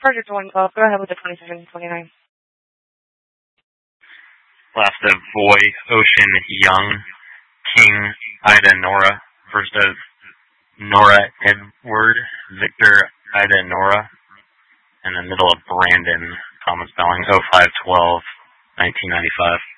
Project 112, go ahead with the 2729. Last of Boy, Ocean, Young, King, Ida, Nora. First of Nora, Edward, Victor, Ida, Nora. And the middle of Brandon, common spelling, 0512, 1995.